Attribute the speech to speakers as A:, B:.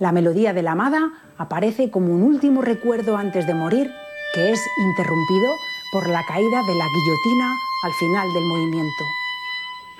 A: La melodía de la amada aparece como un último recuerdo antes de morir, que es interrumpido por la caída de la guillotina al final del movimiento.